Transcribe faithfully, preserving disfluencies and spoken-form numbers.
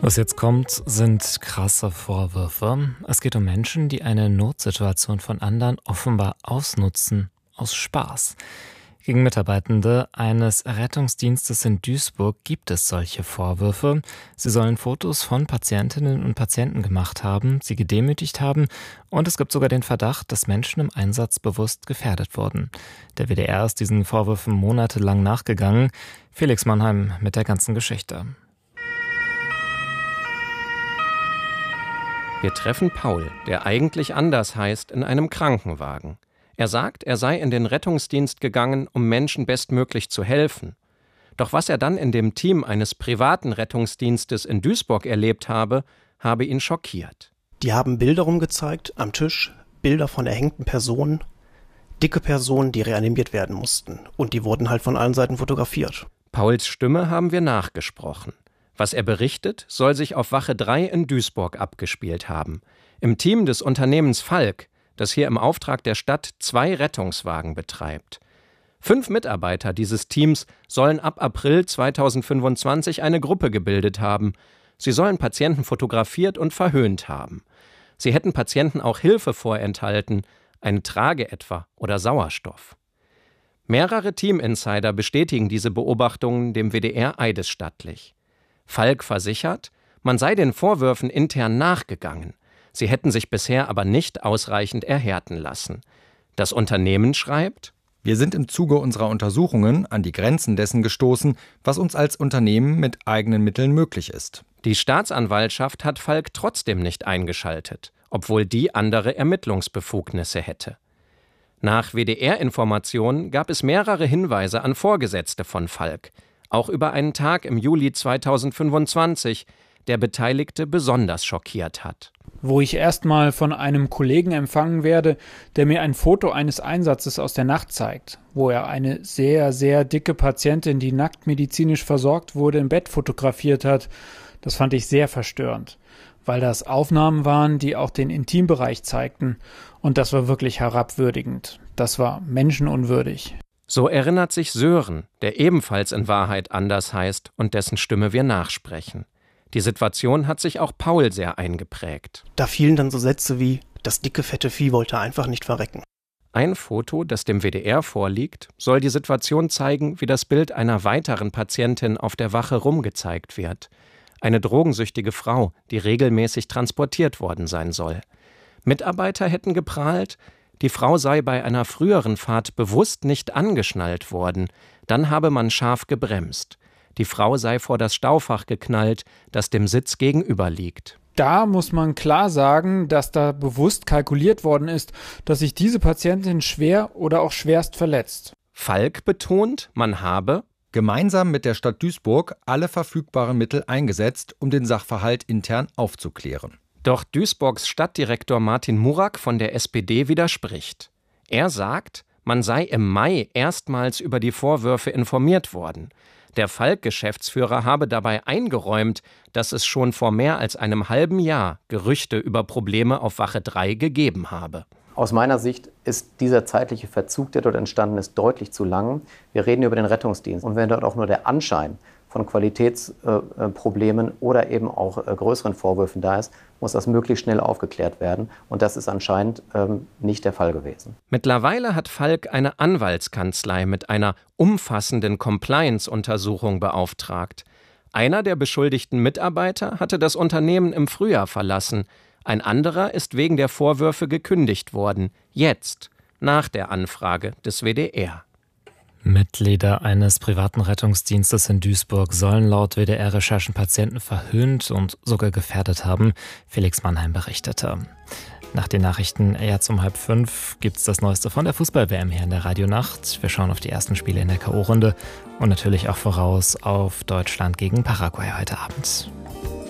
Was jetzt kommt, sind krasse Vorwürfe. Es geht um Menschen, die eine Notsituation von anderen offenbar ausnutzen, aus Spaß. Gegen Mitarbeitende eines Rettungsdienstes in Duisburg gibt es solche Vorwürfe. Sie sollen Fotos von Patientinnen und Patienten gemacht haben, sie gedemütigt haben und es gibt sogar den Verdacht, dass Menschen im Einsatz bewusst gefährdet wurden. Der W D R ist diesen Vorwürfen monatelang nachgegangen. Felix Mannheim mit der ganzen Geschichte. Wir treffen Paul, der eigentlich anders heißt, in einem Krankenwagen. Er sagt, er sei in den Rettungsdienst gegangen, um Menschen bestmöglich zu helfen. Doch was er dann in dem Team eines privaten Rettungsdienstes in Duisburg erlebt habe, habe ihn schockiert. Die haben Bilder rumgezeigt am Tisch, Bilder von erhängten Personen, dicke Personen, die reanimiert werden mussten. Und die wurden halt von allen Seiten fotografiert. Pauls Stimme haben wir nachgesprochen. Was er berichtet, soll sich auf Wache drei in Duisburg abgespielt haben. Im Team des Unternehmens Falk, das hier im Auftrag der Stadt zwei Rettungswagen betreibt. Fünf Mitarbeiter dieses Teams sollen ab April zweitausendfünfundzwanzig eine Gruppe gebildet haben. Sie sollen Patienten fotografiert und verhöhnt haben. Sie hätten Patienten auch Hilfe vorenthalten, eine Trage etwa oder Sauerstoff. Mehrere Teaminsider bestätigen diese Beobachtungen dem W D R eidesstattlich. Falk versichert, man sei den Vorwürfen intern nachgegangen. Sie hätten sich bisher aber nicht ausreichend erhärten lassen. Das Unternehmen schreibt: Wir sind im Zuge unserer Untersuchungen an die Grenzen dessen gestoßen, was uns als Unternehmen mit eigenen Mitteln möglich ist. Die Staatsanwaltschaft hat Falk trotzdem nicht eingeschaltet, obwohl die andere Ermittlungsbefugnisse hätte. Nach W D R-Informationen gab es mehrere Hinweise an Vorgesetzte von Falk, auch über einen Tag im Juli zweitausendfünfundzwanzig, der Beteiligte besonders schockiert hat. Wo ich erstmal von einem Kollegen empfangen werde, der mir ein Foto eines Einsatzes aus der Nacht zeigt, wo er eine sehr, sehr dicke Patientin, die nackt medizinisch versorgt wurde, im Bett fotografiert hat. Das fand ich sehr verstörend, weil das Aufnahmen waren, die auch den Intimbereich zeigten. Und das war wirklich herabwürdigend. Das war menschenunwürdig. So erinnert sich Sören, der ebenfalls in Wahrheit anders heißt und dessen Stimme wir nachsprechen. Die Situation hat sich auch Paul sehr eingeprägt. Da fielen dann so Sätze wie, das dicke, fette Vieh wollte einfach nicht verrecken. Ein Foto, das dem W D R vorliegt, soll die Situation zeigen, wie das Bild einer weiteren Patientin auf der Wache rumgezeigt wird. Eine drogensüchtige Frau, die regelmäßig transportiert worden sein soll. Mitarbeiter hätten geprahlt, die Frau sei bei einer früheren Fahrt bewusst nicht angeschnallt worden, dann habe man scharf gebremst. Die Frau sei vor das Staufach geknallt, das dem Sitz gegenüber liegt. Da muss man klar sagen, dass da bewusst kalkuliert worden ist, dass sich diese Patientin schwer oder auch schwerst verletzt. Falk betont, man habe gemeinsam mit der Stadt Duisburg alle verfügbaren Mittel eingesetzt, um den Sachverhalt intern aufzuklären. Doch Duisburgs Stadtdirektor Martin Murak von der S P D widerspricht. Er sagt, man sei im Mai erstmals über die Vorwürfe informiert worden. Der Falk-Geschäftsführer habe dabei eingeräumt, dass es schon vor mehr als einem halben Jahr Gerüchte über Probleme auf Wache drei gegeben habe. Aus meiner Sicht ist dieser zeitliche Verzug, der dort entstanden ist, deutlich zu lang. Wir reden über den Rettungsdienst. Und wenn dort auch nur der Anschein von Qualitätsproblemen oder eben auch größeren Vorwürfen da ist, muss das möglichst schnell aufgeklärt werden. Und das ist anscheinend ähm, nicht der Fall gewesen. Mittlerweile hat Falk eine Anwaltskanzlei mit einer umfassenden Compliance-Untersuchung beauftragt. Einer der beschuldigten Mitarbeiter hatte das Unternehmen im Frühjahr verlassen. Ein anderer ist wegen der Vorwürfe gekündigt worden. Jetzt, nach der Anfrage des W D R. Mitglieder eines privaten Rettungsdienstes in Duisburg sollen laut W D R-Recherchen Patienten verhöhnt und sogar gefährdet haben, Felix Mannheim berichtete. Nach den Nachrichten jetzt um halb fünf gibt's das Neueste von der Fußball-W M hier in der Radionacht. Wir schauen auf die ersten Spiele in der K O-Runde und natürlich auch voraus auf Deutschland gegen Paraguay heute Abend.